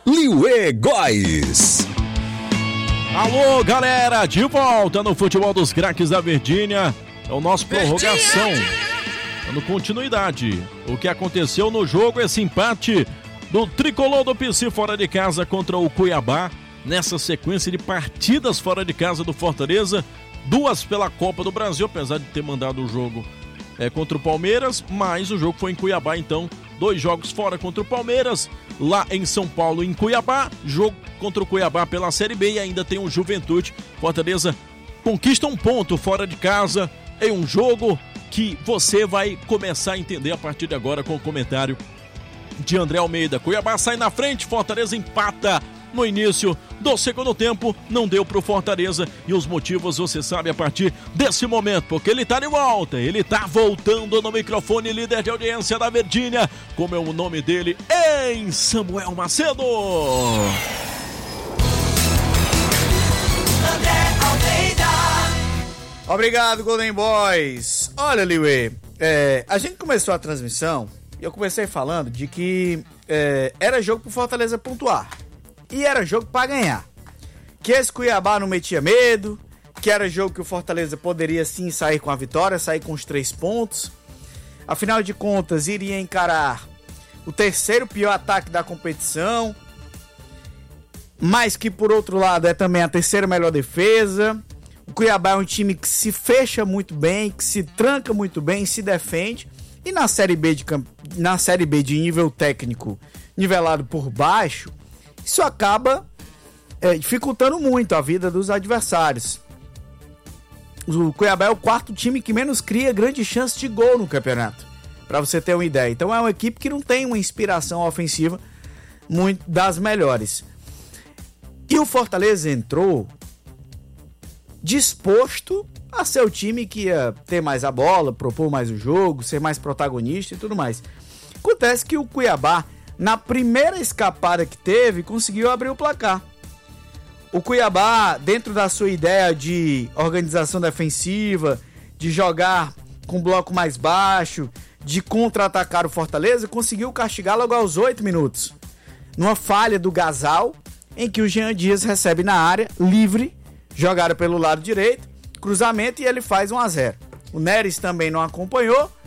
Liuê Góes. Alô, galera, de volta no Futebol dos Craques da Verdinha. É o nosso prorrogação, dando continuidade. O que aconteceu no jogo, esse empate do tricolor do PC fora de casa contra o Cuiabá, nessa sequência de partidas fora de casa do Fortaleza, 2 pela Copa do Brasil, apesar de ter mandado o jogo contra o Palmeiras, mas o jogo foi em Cuiabá, então 2 jogos fora contra o Palmeiras, lá em São Paulo, em Cuiabá, jogo contra o Cuiabá pela Série B e ainda tem um Juventude. Fortaleza conquista um ponto fora de casa em um jogo que você vai começar a entender a partir de agora com o comentário de André Almeida. Cuiabá sai na frente, Fortaleza empata no início do segundo tempo, não deu pro Fortaleza e os motivos você sabe a partir desse momento, porque ele tá de volta, ele tá voltando no microfone, líder de audiência da Verdinha, como é o nome dele, em Samuel Macedo. André Almeida. Obrigado, Golden Boys. Olha, Liuê, a gente começou a transmissão e eu comecei falando de que era jogo pro Fortaleza pontuar. E era jogo pra ganhar. Que esse Cuiabá não metia medo, que era jogo que o Fortaleza poderia sim sair com a vitória, sair com os 3 pontos. Afinal de contas, iria encarar o terceiro pior ataque da competição, mas que por outro lado é também a terceira melhor defesa. O Cuiabá é um time que se fecha muito bem, que se tranca muito bem, se defende. E na Série B de nível técnico nivelado por baixo, isso acaba dificultando muito a vida dos adversários. O Cuiabá é o 4º time que menos cria grande chance de gol no campeonato, para você ter uma ideia. Então é uma equipe que não tem uma inspiração ofensiva muito das melhores. E o Fortaleza entrou disposto a ser o time que ia ter mais a bola, propor mais o jogo, ser mais protagonista e tudo mais. Acontece que o Cuiabá, na primeira escapada que teve, conseguiu abrir o placar. O Cuiabá, dentro da sua ideia de organização defensiva, de jogar com bloco mais baixo, de contra-atacar o Fortaleza, conseguiu castigar logo aos 8 minutos. Numa falha do Gasal, em que o Jean Dias recebe na área, livre, jogada pelo lado direito, cruzamento e ele faz 1-0. O Neres também não acompanhou,